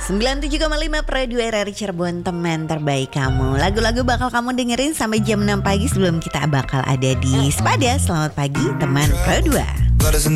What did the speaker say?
97,5 Pro 2 RRI Cirebon, teman terbaik kamu. Lagu-lagu bakal kamu dengerin sampai jam 6 pagi sebelum kita bakal ada di Sepada. Selamat pagi teman Pro 2.